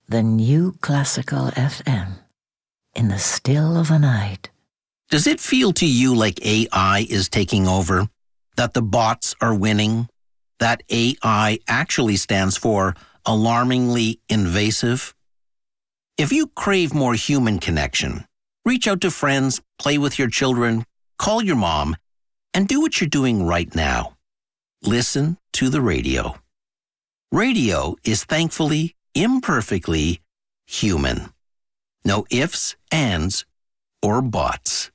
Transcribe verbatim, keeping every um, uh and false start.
the new classical F M in the still of the night. Does it feel to you like A I is taking over? That the bots are winning? That A I actually stands for alarmingly invasive? If you crave more human connection, reach out to friends, play with your children, call your mom, and do what you're doing right now. Listen to the radio. Radio is thankfully, imperfectly human. No ifs, ands, or buts.